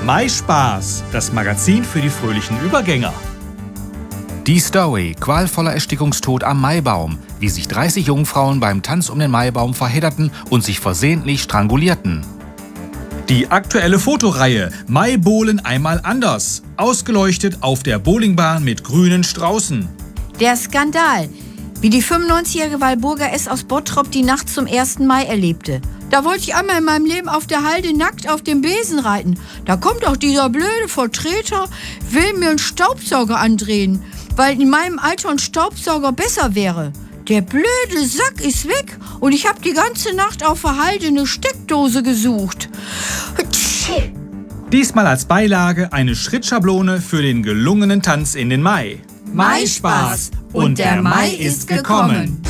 Mai-Spaß, das Magazin für die fröhlichen Übergänger. Die Story: qualvoller Erstickungstod am Maibaum, wie sich 30 Jungfrauen beim Tanz um den Maibaum verhedderten und sich versehentlich strangulierten. Die aktuelle Fotoreihe Mai-Bowlen einmal anders, ausgeleuchtet auf der Bowlingbahn mit grünen Straußen. Der Skandal, wie die 95-jährige Walburga S. aus Bottrop die Nacht zum 1. Mai erlebte. Da wollte ich einmal in meinem Leben auf der Halde nackt auf dem Besen reiten. Da kommt auch dieser blöde Vertreter, will mir einen Staubsauger andrehen, weil in meinem Alter ein Staubsauger besser wäre. Der blöde Sack ist weg und ich habe die ganze Nacht auf der Halde eine Steckdose gesucht. Diesmal als Beilage eine Schrittschablone für den gelungenen Tanz in den Mai. Mai-Spaß und der Mai ist gekommen.